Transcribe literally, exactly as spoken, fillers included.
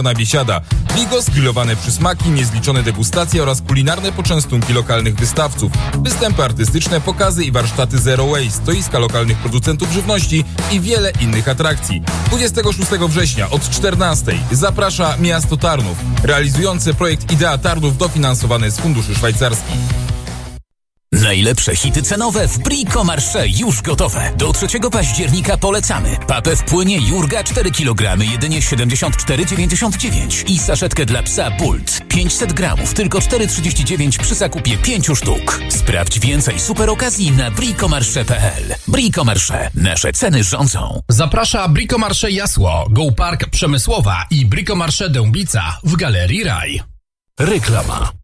biesiada. Bigos, grillowane przysmaki, niezliczone degustacje oraz kulinarne poczęstunki lokalnych wystawców. Występy artystyczne, pokazy i warsztaty Zero Waste, stoiska lokalnych producentów żywności i wiele innych atrakcji. dwudziestego szóstego września od czternastej zaprasza Miasto Tarnów, realizujące projekt Idea Tarnów dofinansowany z funduszy szwajcarskich. Najlepsze hity cenowe w Brico Marché już gotowe. Do trzeciego października polecamy. Papę w płynie Jurga cztery kilogramy, jedynie siedemdziesiąt cztery dziewięćdziesiąt dziewięć i saszetkę dla psa Bult pięćset gramów, tylko cztery trzydzieści dziewięć przy zakupie pięciu sztuk. Sprawdź więcej super okazji na bricomarché kropka p l. Brico Marché. Nasze ceny rządzą. Zaprasza Brico Marché Jasło, Go Park Przemysłowa i Brico Marché Dębica w Galerii Raj. Reklama.